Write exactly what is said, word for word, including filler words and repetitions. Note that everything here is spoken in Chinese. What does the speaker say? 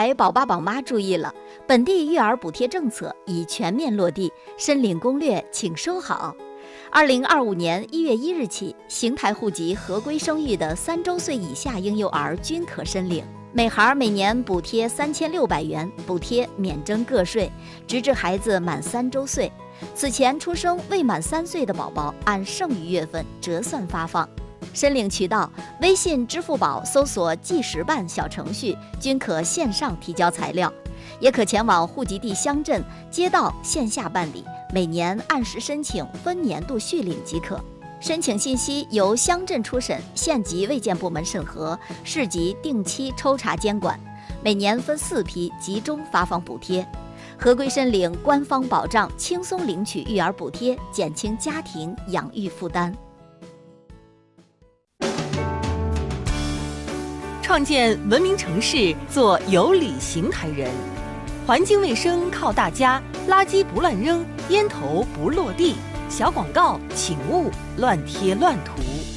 来宝爸宝妈注意了，本地育儿补贴政策已全面落地，申领攻略请收好。二零二五年一月一日起，邢台户籍合规生育的三周岁以下婴幼儿均可申领，每孩每年补贴三千六百元，补贴免征个税，直至孩子满三周岁。此前出生未满三岁的宝宝，按剩余月份折算发放。申领渠道：微信、支付宝搜索“计时办”小程序，均可线上提交材料，也可前往户籍地乡镇、街道线下办理，每年按时申请，分年度续领即可。申请信息由乡镇初审、县级卫健部门审核，市级定期抽查监管，每年分四批集中发放补贴。合规申领，官方保障，轻松领取育儿补贴，减轻家庭养育负担。 创建文明城市，做有理邢台人。环境卫生靠大家，垃圾不乱扔，烟头不落地。小广告请勿乱贴乱涂。